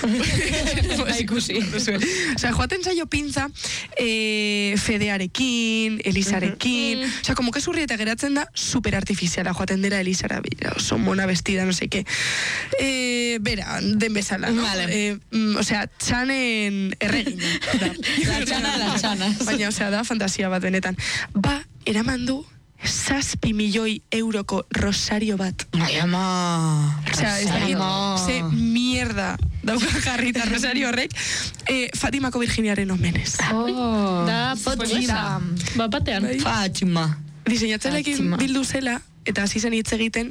Ikusi. Osea, joaten zaio pintza Fedearekin, Elisarekin, osea, como que zurrieta geratzen da super artifiziala joaten dira Elisara, oso mona vestida, no sé qué. Bera, den bezala, no? Vale. Osea, txanen erregina. La txana de las txanas. Baina, osea, da fantasia bat benetan. Eraman du 7 milioi euroko rosario bat. Ai, ama. Osea, ez da, ze mierda dauka jarrita rosario horrek, Fatimako Virginiaren omenez. Da, potxita. Bapatean. Fatima. Diseinatzaileekin bildu zela, eta hasi zen hitz egiten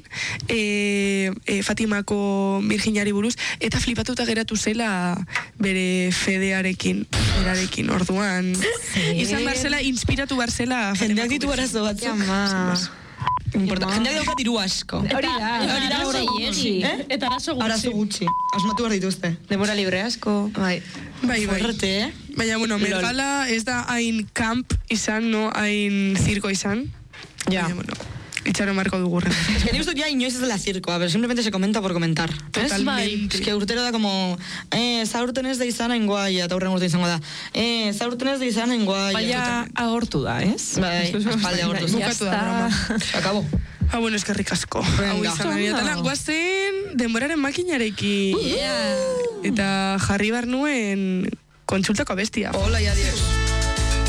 Fatimako Virginiari buruz, eta flipatuta geratu zela bere Fedearekin, berarekin, orduan. Izan bar zela, inspiratu bar zela. Jendeak ditu arazo batzuk. Jendeak dauka diru asko. Hori da, eta arazo gutxi. Asmatu behar dituzte. Demora libre asko. Bai. Forrete, Baina, bueno, Mergala ez da hain camp izan, no hain zirko izan. Ja. Baina, bueno, itxaron marko dugurren. Es que ni gusto ya inoiz ez dela zirkoa, pero simplemente se comenta por comentar. Totalmente. Es que urtero da como, zaurten ez da izan hain guai, eta urren urte izango da. Zaurten ez da izan hain guai. Baina agortu da, ez? Bai, aspaldi agortu. Bukatu da, broma. Acabo. Bueno, eskerrik asko. Hau izan abiatala. Guazen denboraren makinarekin. Eta jarri bar nuen kontsultako bestia. Hola, ya, Dios.